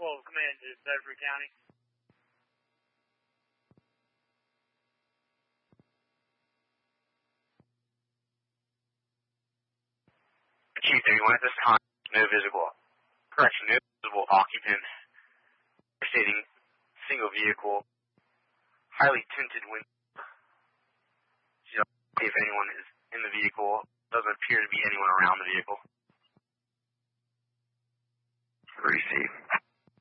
12, command to Bedford County. Chief 31 at this time, no visible occupant. Stating single vehicle, highly tinted window. See if anyone is in the vehicle. Doesn't appear to be anyone around the vehicle. Receive.